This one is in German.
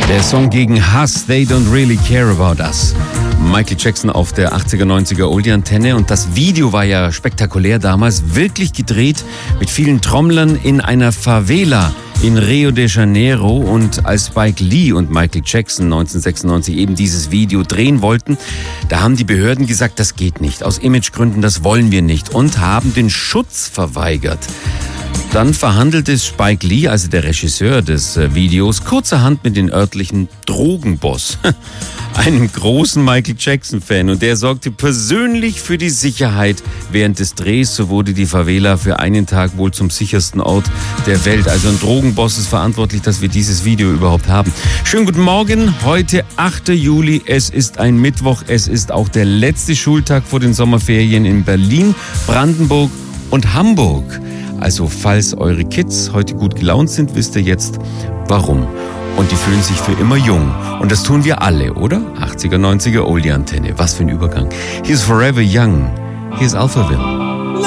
Der Song gegen Hass, They Don't Really Care About Us. Michael Jackson auf der 80er, 90er Oldie-Antenne. Und das Video war ja spektakulär damals, wirklich gedreht mit vielen Trommlern in einer Favela in Rio de Janeiro. Und als Spike Lee und Michael Jackson 1996 eben dieses Video drehen wollten, da haben die Behörden gesagt, das geht nicht. Aus Imagegründen, das wollen wir nicht. Und haben den Schutz verweigert. Dann verhandelte Spike Lee, also der Regisseur des Videos, kurzerhand mit dem örtlichen Drogenboss, einem großen Michael Jackson-Fan. Und der sorgte persönlich für die Sicherheit während des Drehs. So wurde die Favela für einen Tag wohl zum sichersten Ort der Welt. Also ein Drogenboss ist verantwortlich, dass wir dieses Video überhaupt haben. Schönen guten Morgen, heute 8. Juli. Es ist ein Mittwoch. Es ist auch der letzte Schultag vor den Sommerferien in Berlin, Brandenburg und Hamburg. Also falls eure Kids heute gut gelaunt sind, wisst ihr jetzt warum. Und die fühlen sich für immer jung. Und das tun wir alle, oder? 80er, 90er Oldie-Antenne. Was für ein Übergang. Hier ist Forever Young. Hier ist Alphaville.